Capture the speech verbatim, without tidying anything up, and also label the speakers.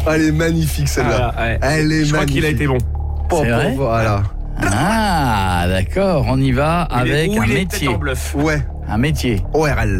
Speaker 1: Elle est magnifique celle-là.
Speaker 2: Ah, ouais.
Speaker 1: Elle est
Speaker 2: Je crois
Speaker 1: magnifique.
Speaker 2: qu'il a été bon.
Speaker 1: Bon,
Speaker 3: C'est
Speaker 1: bon,
Speaker 3: vrai
Speaker 1: voilà.
Speaker 3: Ah, d'accord, on y va
Speaker 2: Il est-
Speaker 3: avec
Speaker 2: ou
Speaker 3: un
Speaker 2: il est
Speaker 3: métier.
Speaker 2: peut-être en bluff.
Speaker 1: Ouais.
Speaker 3: Un métier.
Speaker 1: O R L.